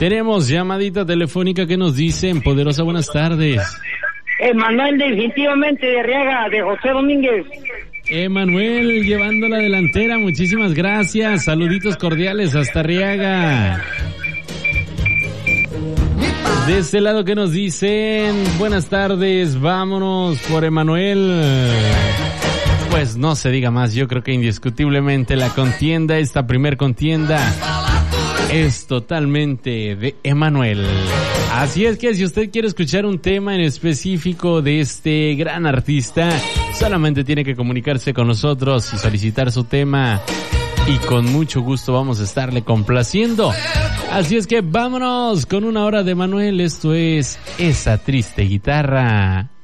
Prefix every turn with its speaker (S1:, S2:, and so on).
S1: Tenemos llamadita telefónica que nos dicen. Poderosa, buenas tardes.
S2: Emanuel, definitivamente de Arriaga, de José Domínguez.
S1: Emanuel, llevando la delantera, muchísimas gracias. Saluditos cordiales hasta Arriaga. De este lado que nos dicen, buenas tardes, vámonos por Emanuel. Pues no se diga más, yo creo que indiscutiblemente la contienda, esta primer contienda, es totalmente de Emanuel. Así es que si usted quiere escuchar un tema en específico de este gran artista, solamente tiene que comunicarse con nosotros y solicitar su tema, y con mucho gusto vamos a estarle complaciendo. Así es que vámonos con una hora de Emanuel. Esto es Esa Triste Guitarra.